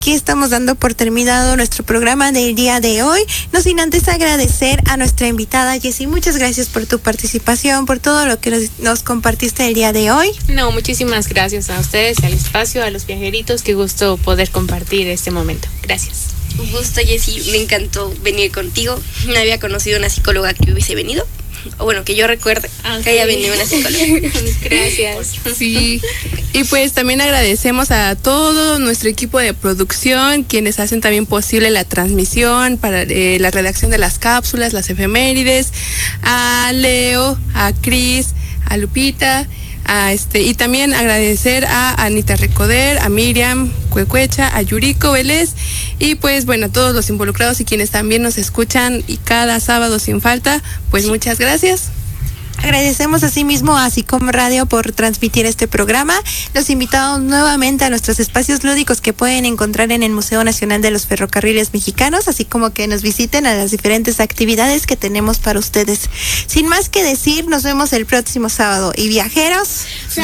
Aquí estamos dando por terminado nuestro programa del día de hoy, no sin antes agradecer a nuestra invitada Jessie. Muchas gracias por tu participación, por todo lo que nos compartiste el día de hoy. No, muchísimas gracias a ustedes, al espacio, a los viajeritos. Qué gusto poder compartir este momento. Gracias. Un gusto, Jessie, me encantó venir contigo. No había conocido una psicóloga que hubiese venido, o bueno, que yo recuerde que haya venido una psicóloga. Gracias. Sí, y pues también agradecemos a todo nuestro equipo de producción, quienes hacen también posible la transmisión para la redacción de las cápsulas, las efemérides, a Leo, a Cris, a Lupita, y también agradecer a Anita Recoder, a Miriam Cuecuecha, a Yuriko Vélez y pues bueno, a todos los involucrados y quienes también nos escuchan y cada sábado sin falta, pues muchas gracias. Agradecemos asimismo a SICOM Radio por transmitir este programa. Los invitamos nuevamente a nuestros espacios lúdicos que pueden encontrar en el Museo Nacional de los Ferrocarriles Mexicanos, así como que nos visiten a las diferentes actividades que tenemos para ustedes. Sin más que decir, nos vemos el próximo sábado. Y viajeros...